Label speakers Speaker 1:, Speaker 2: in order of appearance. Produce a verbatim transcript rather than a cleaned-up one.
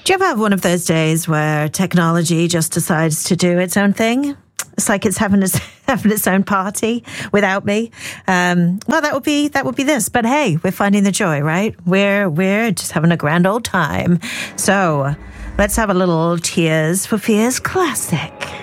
Speaker 1: Do you ever have one of those days where technology just decides to do its own thing? It's like it's having its, having its own party without me. Um, well, that would be that would be this. But hey, we're finding the joy, right? We're we're just having a grand old time. So let's have a little Tears for Fears classic.